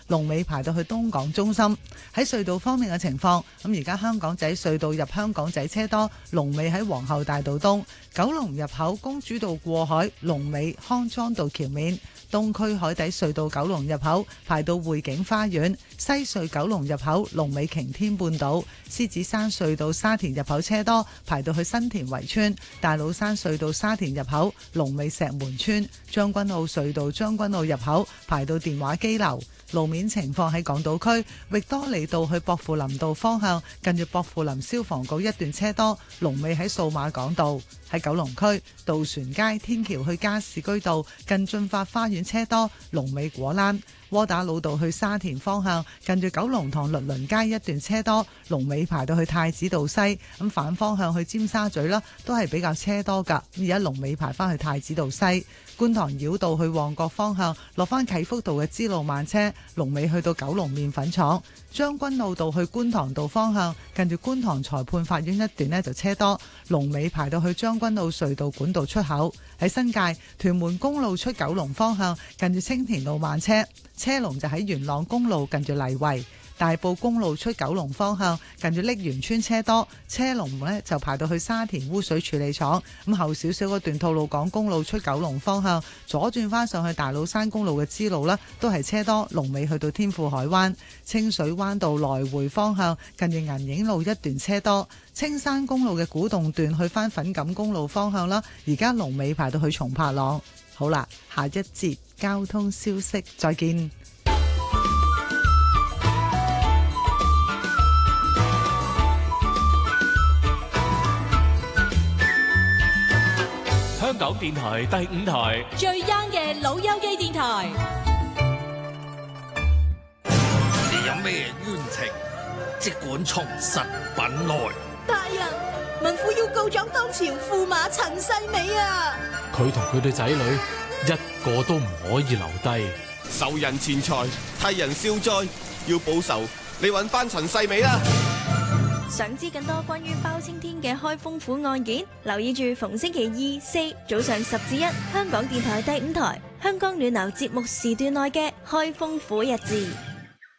龍尾排到去東港中心。喺隧道方面嘅情況，咁而家香港仔隧道入香港仔車多，龍尾喺皇后大道東；九龍入口公主道過海，龍尾康莊道橋面；東區海底隧道九龍入口排到匯景花園；西隧九龍入口龍尾擎天半島；獅子山隧道沙田入口車多，排到去新田圍村；大老山隧道沙田入口龍尾石門村；將軍澳隧道將軍澳入口排到電話機樓。路面情況喺港島區域多利道去薄扶林道方向，近住薄扶林消防局一段車多，龍尾喺數碼港道。喺九龍區渡船街天橋去加士居道近駿發花園車多，龍尾果欄。窩打老道去沙田方向近住九龍塘律倫街一段車多，龍尾排到去太子道西。咁反方向去尖沙咀啦，都係比較車多噶。而家龍尾排翻去太子道西。觀塘繞道去旺角方向落翻啟福道嘅支路慢車，龍尾去到九龍麵粉廠。將軍澳道去觀塘道方向近住觀塘裁判法院一段呢就車多，龍尾排到去將軍澳隧道管道出口。喺新界屯門公路出九龍方向近住青田路慢車，車龍就喺元朗公路近住泥圍。大埔公路出九龍方向近住瀝源村車多，車龍呢就排到去沙田污水處理廠。咁後少少嗰段吐露港公路出九龍方向左轉翻上去大老山公路嘅支路啦，都係車多，龍尾去到天富海灣。清水灣道來回方向近住銀影路一段車多，青山公路嘅古洞段去翻粉錦公路方向啦，而家龍尾排到去松柏塱。好啦，下一節交通消息再見。 香港電台第5台最 young 嘅老友記電台。 你有咩冤情，即管從實稟來。 大人，民婦要告狀當朝駙馬陳世美啊！ 佢同佢對仔女一個都唔可以留低。 受人錢財，替人消災，要報仇，你揾翻陳世美啦！ 想知更多關於包青天嘅開封府案件，留意住逢星期2、4早上10至1，香港電台第5台香港暖流節目時段內嘅開封府日誌。